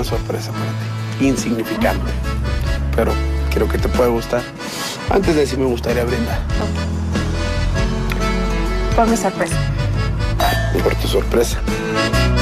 una sorpresa para ti, insignificante, pero creo que te puede gustar. Antes de eso me gustaría brindar. Por mi sorpresa. Por tu sorpresa.